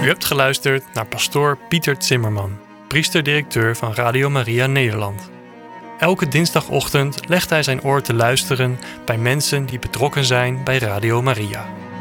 U hebt geluisterd naar pastoor Pieter Zimmerman, priester-directeur van Radio Maria Nederland. Elke dinsdagochtend legt hij zijn oor te luisteren bij mensen die betrokken zijn bij Radio Maria.